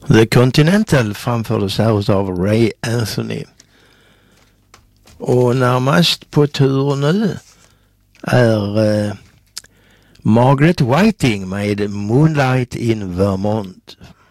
The Continental framfördes här av Ray Anthony. Och närmast på tur nu är Margaret Whiting med Moonlight in Vermont.